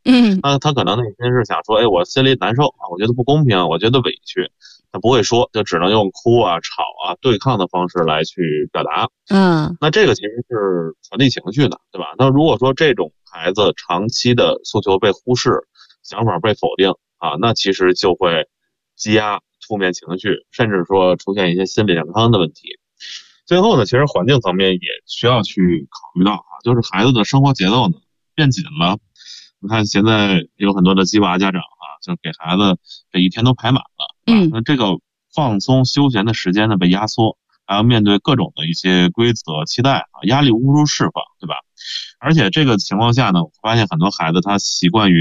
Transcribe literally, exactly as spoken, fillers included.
嗯那他可能内心是想说，哎，我心里难受啊，我觉得不公平，我觉得委屈，他不会说，就只能用哭啊、吵啊、对抗的方式来去表达。 嗯那这个其实是传递情绪的，对吧？那如果说这种孩子长期的诉求被忽视，想法被否定啊，那其实就会积压负面情绪，甚至说出现一些心理健康的问题。最后呢，其实环境层面也需要去考虑到啊，就是孩子的生活节奏呢变紧了。你看现在有很多的鸡娃家长啊，就给孩子这一天都排满了，对吧？ 嗯那这个放松休闲的时间呢被压缩，还要面对各种的一些规则期待啊，压力无处释放，对吧？而且这个情况下呢，我发现很多孩子他习惯于